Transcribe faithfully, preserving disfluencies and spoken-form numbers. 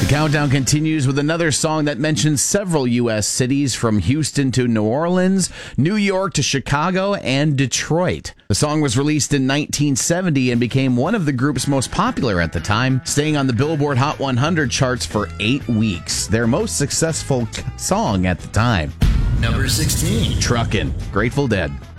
The countdown continues with another song that mentions several U S cities from Houston to New Orleans, New York to Chicago, and Detroit. The song was released in nineteen seventy and became one of the group's most popular at the time, staying on the Billboard Hot one hundred charts for eight weeks, their most successful song at the time. Number sixteen. Truckin', Grateful Dead.